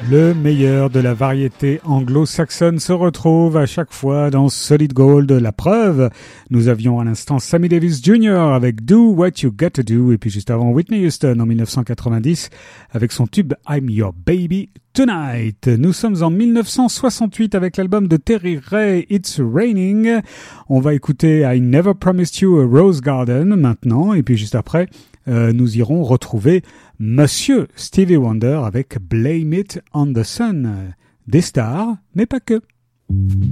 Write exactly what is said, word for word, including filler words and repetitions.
Le meilleur de la variété anglo-saxonne se retrouve à chaque fois dans Solid Gold. La preuve, nous avions à l'instant Sammy Davis junior avec Do What You Gotta Do, et puis juste avant Whitney Houston en dix-neuf cent quatre-vingt-dix avec son tube I'm Your Baby Tonight. Nous sommes en dix-neuf cent soixante-huit avec l'album de Terry Ray, It's Raining. On va écouter I Never Promised You a Rose Garden maintenant, et puis juste après, euh, nous irons retrouver Monsieur Stevie Wonder avec Blame It on the Sun. Des stars, mais pas que.